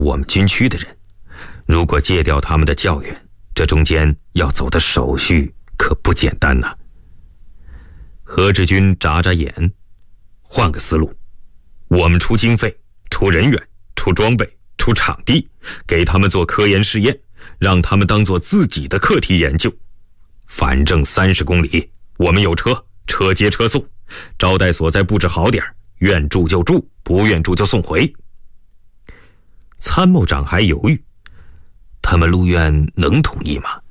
我们军区的人，如果戒掉他们的教员，这中间要走的手续可不简单呐。何志军眨眨眼，换个思路，我们出经费，出人员，出装备，出场地，给他们做科研试验，让他们当做自己的课题研究。反正30公里，我们有车，车接车送，招待所再布置好点，愿住就住，不愿住就送回。参谋长还犹豫，他们陆院能同意吗？